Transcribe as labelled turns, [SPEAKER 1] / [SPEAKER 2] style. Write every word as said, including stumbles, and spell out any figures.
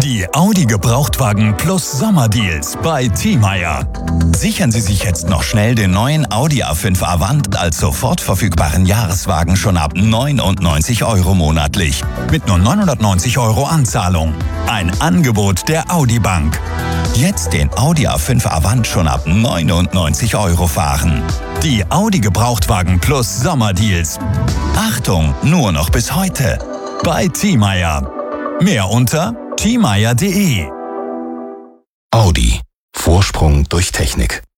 [SPEAKER 1] Die Audi Gebrauchtwagen Plus Sommerdeals bei T-Meyer. Sichern Sie sich jetzt noch schnell den neuen Audi A fünf Avant als sofort verfügbaren Jahreswagen schon ab neunundneunzig Euro monatlich. Mit nur neunhundertneunzig Euro Anzahlung. Ein Angebot der Audi Bank. Jetzt den Audi A fünf Avant schon ab neunundneunzig Euro fahren. Die Audi Gebrauchtwagen Plus Sommerdeals. Achtung, nur noch bis heute. Bei T-Meyer. Mehr unter t meyer punkt de.
[SPEAKER 2] Audi. Vorsprung durch Technik.